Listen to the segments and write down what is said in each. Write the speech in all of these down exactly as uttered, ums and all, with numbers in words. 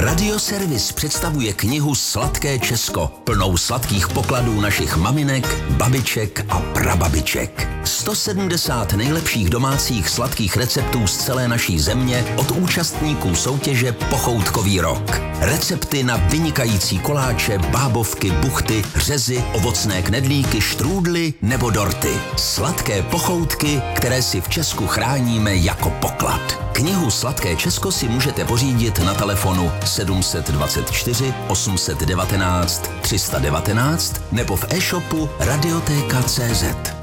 Radioservis představuje knihu Sladké Česko, plnou sladkých pokladů našich maminek, babiček a prababiček. sto sedmdesát nejlepších domácích sladkých receptů z celé naší země od účastníků soutěže Pochoutkový rok. Recepty na vynikající koláče, bábovky, buchty, řezy, ovocné knedlíky, štrůdly nebo dorty. Sladké pochoutky, které si v Česku chráníme jako poklad. Knihu Sladké Česko si můžete pořídit na telefonu sedm set dvacet čtyři osm set devatenáct tři sta devatenáct nebo v e-shopu radioteka tečka cé zet.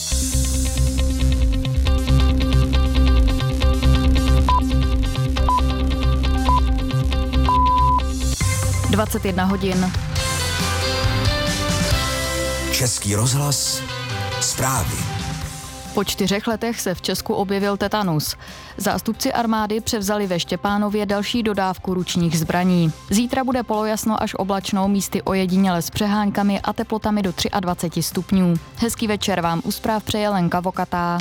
dvacet jedna hodin. Český rozhlas, zprávy. Po čtyřech letech se v Česku objevil tetanus. Zástupci armády převzali ve Štěpánově další dodávku ručních zbraní. Zítra bude polojasno až oblačno, místy ojediněle s přeháňkami a teplotami do dvacet tři stupňů. Hezký večer vám u zpráv přeje Lenka Vokatá.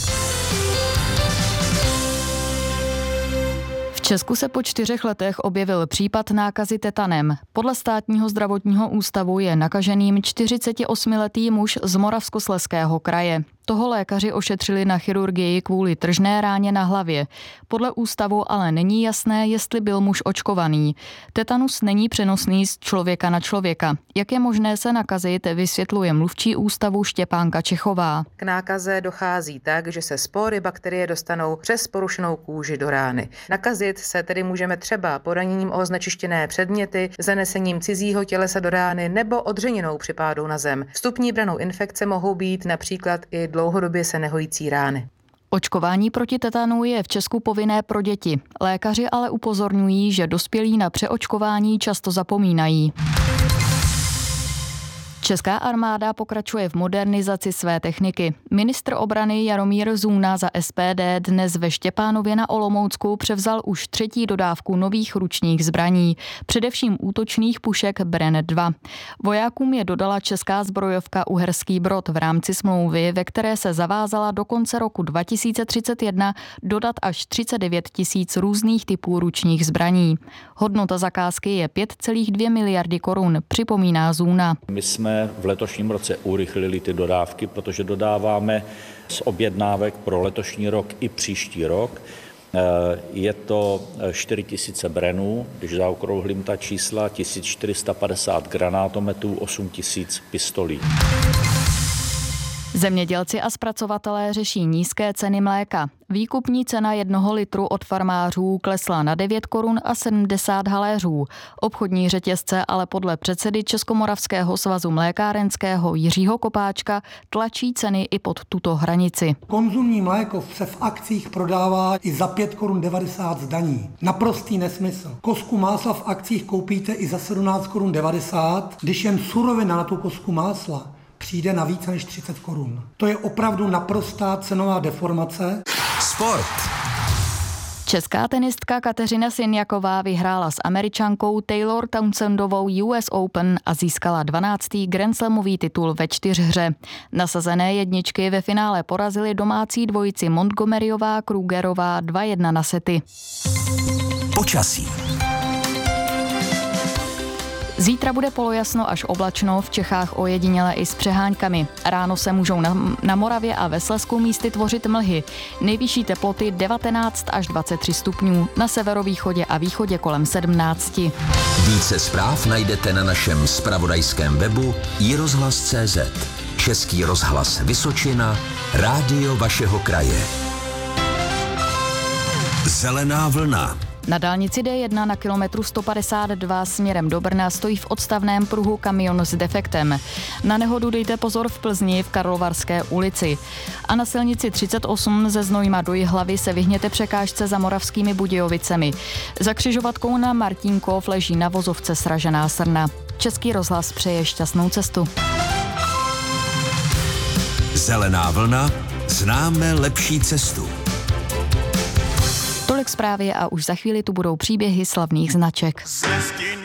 V Česku se po čtyřech letech objevil případ nákazy tetanem. Podle Státního zdravotního ústavu je nakaženým čtyřicetiosmiletý muž z Moravskoslezského kraje. Toho lékaři ošetřili na chirurgii kvůli tržné ráně na hlavě. Podle ústavu ale není jasné, jestli byl muž očkovaný. Tetanus není přenosný z člověka na člověka. Jak je možné se nakazit, vysvětluje mluvčí ústavu Štěpánka Čechová. K nákaze dochází tak, že se spory bakterie dostanou přes porušenou kůži do rány. Nakazit se tedy můžeme třeba poraněním o znečištěné předměty, zanesením cizího tělesa do rány nebo odřeninou při pádu na zem. Vstupní branou infekce mohou být například i dlouhodobě se nehojící rány. Očkování proti tetanu je v Česku povinné pro děti. Lékaři ale upozorňují, že dospělí na přeočkování často zapomínají. Česká armáda pokračuje v modernizaci své techniky. Ministr obrany Jaromír Zůna za es pé dé dnes ve Štěpánově na Olomoucku převzal už třetí dodávku nových ručních zbraní, především útočných pušek Bren dva. Vojákům je dodala česká zbrojovka Uherský Brod v rámci smlouvy, ve které se zavázala do konce roku dva tisíce třicet jedna dodat až třicet devět tisíc různých typů ručních zbraní. Hodnota zakázky je pět celá dvě miliardy korun, připomíná Zůna. My jsme v letošním roce urychlili ty dodávky, protože dodáváme z objednávek pro letošní rok i příští rok. Je to čtyři tisíce Brenů, když zaokrouhlím ta čísla, tisíc čtyři sta padesát granátometů, osm tisíc pistolí. Zemědělci a zpracovatelé řeší nízké ceny mléka. Výkupní cena jednoho litru od farmářů klesla na devět korun a sedmdesát haléřů. Obchodní řetězce ale podle předsedy Českomoravského svazu mlékárenského Jiřího Kopáčka tlačí ceny i pod tuto hranici. Konzumní mléko se v akcích prodává i za pět korun devadesát z daní. Naprostý nesmysl. Kosku másla v akcích koupíte i za sedmnáct korun devadesát, když jen surovina na tu kosku másla přijde na více než třicet korun. To je opravdu naprostá cenová deformace. Sport. Česká tenistka Kateřina Sinjaková vyhrála s Američankou Taylor Townsendovou U S Open a získala dvanáctý grandslamový titul ve čtyřhře. Nasazené jedničky ve finále porazily domácí dvojici Montgomeryová Krugerová dva jedna na sety. Počasí. Zítra bude polojasno až oblačno, v Čechách ojediněle i s přeháňkami. Ráno se můžou na, na Moravě a ve Slezsku místy tvořit mlhy. Nejvyšší teploty devatenáct až dvacet tři stupňů, na severovýchodě a východě kolem sedmnáct. Více zpráv najdete na našem zpravodajském webu i rozhlas tečka cé zet. Český rozhlas Vysočina, rádio vašeho kraje. Zelená vlna. Na dálnici D jedna na kilometru sto padesát dva směrem do Brna stojí v odstavném pruhu kamion s defektem. Na nehodu dejte pozor v Plzni v Karlovarské ulici. A na silnici třicet osm ze Znojma do Jihlavy se vyhněte překážce za Moravskými Budějovicemi. Za křižovatkou na Martínkov leží na vozovce sražená srna. Český rozhlas přeje šťastnou cestu. Zelená vlna, známe lepší cestu. Tolik zprávy a už za chvíli tu budou příběhy slavných značek.